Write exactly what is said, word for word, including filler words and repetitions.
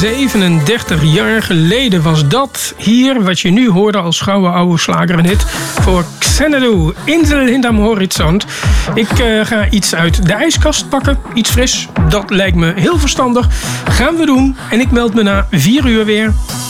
zevenendertig jaar geleden was dat hier wat je nu hoorde als gouden oude slager en hit voor Xanadu, Insel hinterm Horizont. Ik uh, ga iets uit de ijskast pakken, iets fris. Dat lijkt me heel verstandig. Gaan we doen en ik meld me na vier uur weer.